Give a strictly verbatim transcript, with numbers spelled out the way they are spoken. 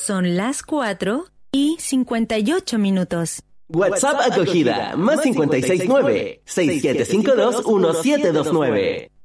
Son las cuatro y cincuenta y ocho minutos. WhatsApp acogida, más cincuenta y seis nueve, seis siete cinco dos, uno siete dos nueve.